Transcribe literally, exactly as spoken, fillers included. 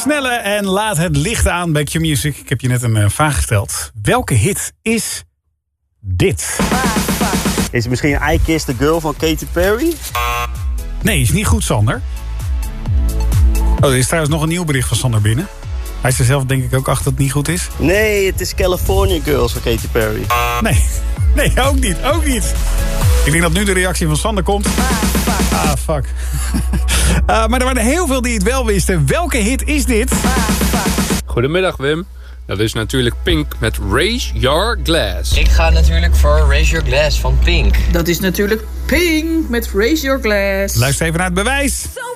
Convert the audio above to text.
snelle en laat het licht aan bij Q-Music. Ik heb je net een uh, vraag gesteld. Welke hit is dit? Is het misschien I Kissed the Girl van Katy Perry? Nee, is niet goed, Sander. Oh, er is trouwens nog een nieuw bericht van Sander binnen. Hij is er zelf denk ik ook achter dat het niet goed is. Nee, het is California Girls van Katy Perry. Nee, nee, ook niet, ook niet. Ik denk dat nu de reactie van Sander komt. Ah, fuck. uh, maar er waren heel veel die het wel wisten. Welke hit is dit? Goedemiddag, Wim. Dat is natuurlijk Pink met Raise Your Glass. Ik ga natuurlijk voor Raise Your Glass van Pink. Dat is natuurlijk Pink met Raise Your Glass. Luister even naar het bewijs.